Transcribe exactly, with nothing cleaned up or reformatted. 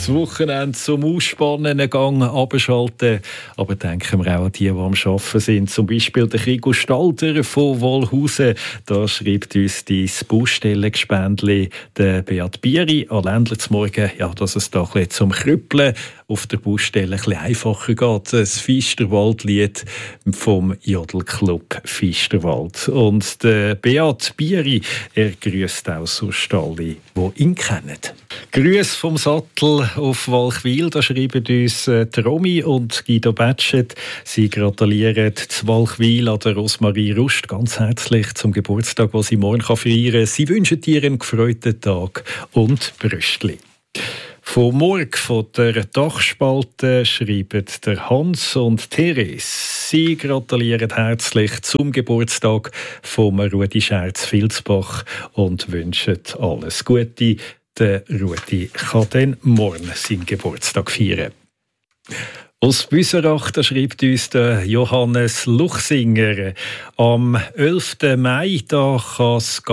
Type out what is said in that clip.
Das Wochenende zum Ausspannen, einen Gang abschalten. Aber denken wir auch an die, die am Arbeiten sind. Zum Beispiel der Krigo Stalter von Wollhausen. Da schreibt uns dein Baustellengespendli, der Beat Bieri, an Ländler zum Morgen, ja, dass es da ein bisschen zum Krüppeln auf der Baustelle ein bisschen einfacher geht. Das Fisterwald-Lied vom Jodelclub Fisterwald. Und der Beat Bieri, er grüßt auch sonst alle, die ihn kennen. Grüße vom Sattel auf Walchwil, da schreiben uns äh, Romy und Guido Batschet. Sie gratulieren zu Walchwil an der Rosmarie Rust ganz herzlich zum Geburtstag, den sie morgen feiern kann. Sie wünschen dir einen gefreuten Tag und Brüstli. Vom Morg von der Dachspalte schreiben der Hans und Therese. Sie gratulieren herzlich zum Geburtstag von Rudi Scherz-Vilsbach und wünschen alles Gute. Der Rudi kann dann morgen seinen Geburtstag feiern. Aus Büserach schreibt uns der Johannes Luchsinger. Am elften Mai kann es